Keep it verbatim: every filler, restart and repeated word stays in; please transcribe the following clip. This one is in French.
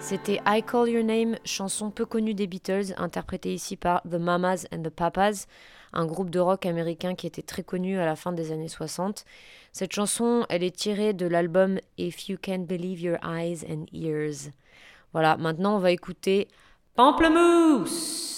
C'était I Call Your Name, chanson peu connue des Beatles, interprétée ici par The Mamas and the Papas, un groupe de rock américain qui était très connu à la fin des années soixante. Cette chanson, elle est tirée de l'album If You Can't Believe Your Eyes and Ears. Voilà, maintenant on va écouter Pamplemousse.